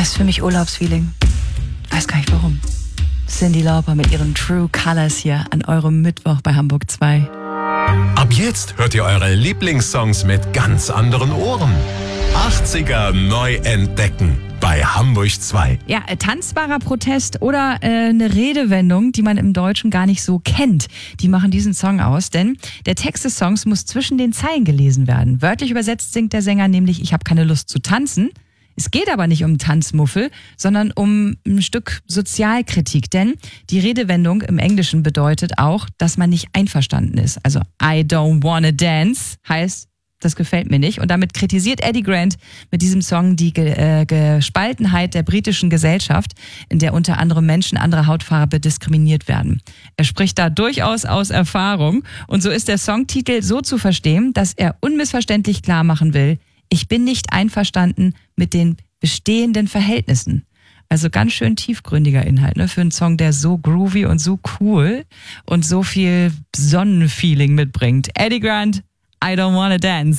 Das ist für mich Urlaubsfeeling. Weiß gar nicht warum. Cyndi Lauper mit ihren True Colors hier an eurem Mittwoch bei Hamburg 2. Ab jetzt hört ihr eure Lieblingssongs mit ganz anderen Ohren. 80er neu entdecken bei Hamburg 2. Ja, tanzbarer Protest oder eine Redewendung, die man im Deutschen gar nicht so kennt. Die machen diesen Song aus, denn der Text des Songs muss zwischen den Zeilen gelesen werden. Wörtlich übersetzt singt der Sänger nämlich: Ich habe keine Lust zu tanzen. Es geht aber nicht um Tanzmuffel, sondern um ein Stück Sozialkritik, denn die Redewendung im Englischen bedeutet auch, dass man nicht einverstanden ist. Also I don't wanna dance heißt, das gefällt mir nicht. Und damit kritisiert Eddie Grant mit diesem Song die Gespaltenheit der britischen Gesellschaft, in der unter anderem Menschen anderer Hautfarbe diskriminiert werden. Er spricht da durchaus aus Erfahrung. Und so ist der Songtitel so zu verstehen, dass er unmissverständlich klar machen will: Ich bin nicht einverstanden mit den bestehenden Verhältnissen. Also ganz schön tiefgründiger Inhalt, ne? Für einen Song, der so groovy und so cool und so viel Sonnenfeeling mitbringt. Eddie Grant, I don't wanna dance.